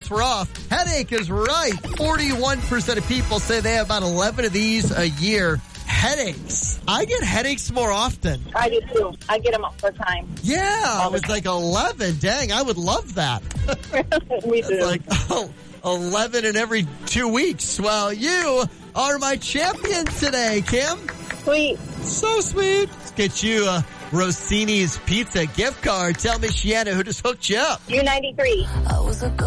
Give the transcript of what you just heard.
it's rough. Headache is right. 41% of people say they have about 11 of these a year. Headaches. I get headaches more often. I do too. I get them all the time. Yeah, it was like 11. Dang, I would love that. We do. It's like 11 in every 2 weeks. Well, you are my champion today, Kim. Sweet. So sweet. Let's get you a Rossini's Pizza gift card. Tell Miss Shanna who just hooked you up. U93. I was a